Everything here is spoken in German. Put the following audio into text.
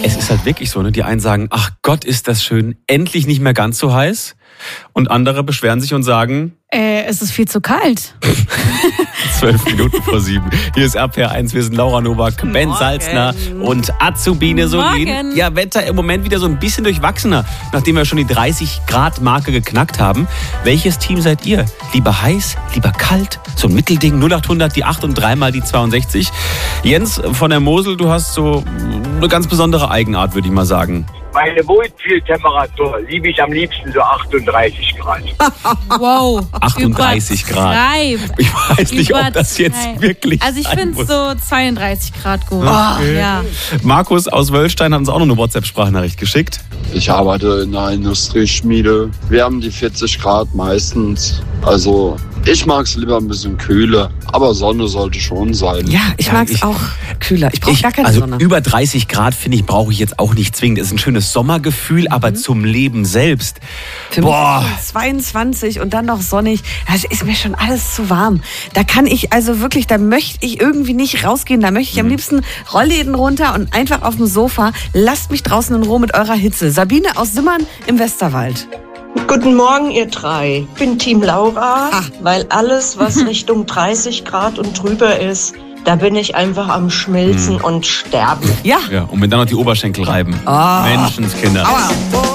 Es ist halt wirklich so, ne? Die einen sagen, ach Gott, ist das schön, endlich nicht mehr ganz so heiß. Und andere beschweren sich und sagen, es ist viel zu kalt. 7:12. Hier ist RPR1, wir sind Laura Nowak, Ben Salzner und Azubine Solin. Morgen. Ja, Wetter im Moment wieder so ein bisschen durchwachsener, nachdem wir schon die 30-Grad-Marke geknackt haben. Welches Team seid ihr? Lieber heiß, lieber kalt? So ein Mittelding, 0800, die 8 und 3 mal die 62. Jens von der Mosel, du hast so eine ganz besondere Eigenart, würde ich mal sagen. Meine Wohlfühltemperatur liebe ich am liebsten so 38 Grad. Wow. 38 Grad. Ich weiß nicht, ob das jetzt wirklich Also ich sein finde muss. so 32 Grad gut. Okay. Ja. Markus aus Wöllstein hat uns auch noch eine WhatsApp-Sprachnachricht geschickt. Ich arbeite in einer Industrieschmiede. Wir haben die 40 Grad meistens. Also ich mag es lieber ein bisschen kühler, aber Sonne sollte schon sein. Ja, ich mag es auch kühler. Ich brauche gar keine Sonne. Über 30 Grad, finde ich, brauche ich jetzt auch nicht zwingend. Es ist ein schönes Sommergefühl, aber zum Leben selbst. Für mich ist 22 und dann noch sonnig. Das ist mir schon alles zu warm. Da kann ich also wirklich, da möchte ich irgendwie nicht rausgehen. Da möchte ich am liebsten Rollläden runter und einfach auf dem Sofa. Lasst mich draußen in Ruhe mit eurer Hitze. Sabine aus Simmern im Westerwald. Guten Morgen, ihr drei. Ich bin Team Laura, weil alles, was Richtung 30 Grad und drüber ist, da bin ich einfach am Schmilzen und sterben. Ja. Ja, und wenn dann noch die Oberschenkel reiben. Menschenskinder. Aua.